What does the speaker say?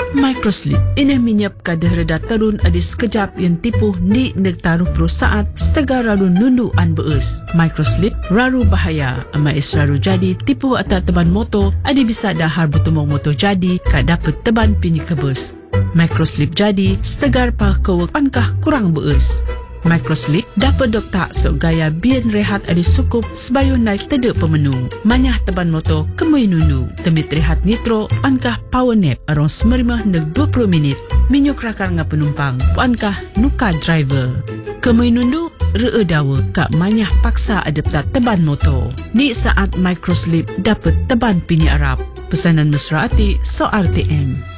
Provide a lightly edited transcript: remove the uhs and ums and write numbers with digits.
Microslip ini minyap kadah reda tarun adi sekejap yang tipu ni negtaruh pro saat setega raru nundu an beus. Microslip raru bahaya ama raru jadi tipu atas teban motor adi bisa dahar bertumong motor jadi kak dapat teban pini kebus. Microslip jadi setegar pa kewek pankah kurang beus. Microslip dapat doktak sok gaya bian rehat adi sukup sebayu naik tedek pemenu. Manyah teban motor kemui nunu. Temit rehat nitro pankah power nap arong 15 neg 20 minit. Minyuk rakar nga penumpang pankah nuka driver. Kemui nunu ree dawa kak manyah paksa adaptat teban motor. Di saat Microslip dapat teban pini Arab. Pesanan mesra ati so RTM.